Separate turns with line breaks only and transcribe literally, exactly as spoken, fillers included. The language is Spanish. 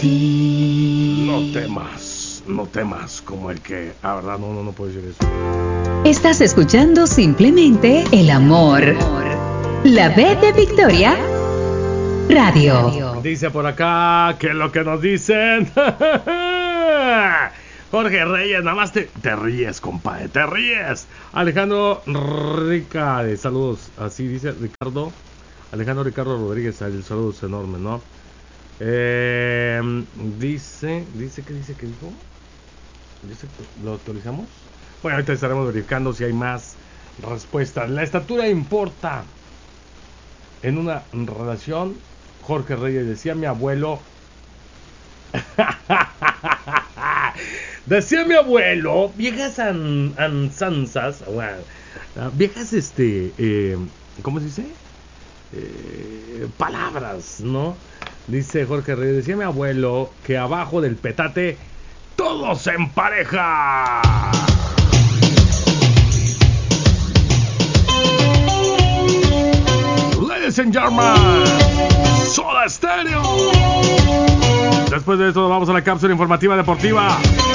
ti.
No temas, no temas como el que... Ah, verdad, no, no, no puedo decir eso.
Estás escuchando simplemente El Amor. La B de Victoria Radio.
Dice por acá, ¿qué es lo que nos dicen? Jorge Reyes, nada más te, te ríes, compadre, te ríes. Alejandro Rica, de saludos, así dice Ricardo. Alejandro Ricardo Rodríguez, el saludo es enorme, ¿no? Eh, dice, dice, ¿qué dice? ¿Qué dijo? Dice, ¿lo actualizamos? Bueno, ahorita estaremos verificando si hay más respuestas. La estatura importa en una relación. Jorge Reyes, decía mi abuelo. Decía mi abuelo, viejas an, ansanzas, bueno, viejas, este, eh, ¿cómo se dice? Eh, palabras, ¿no? Dice Jorge Reyes, decía mi abuelo que abajo del petate todo se empareja. Ladies and gentlemen, Soda Stereo. Después de esto vamos a la cápsula informativa deportiva.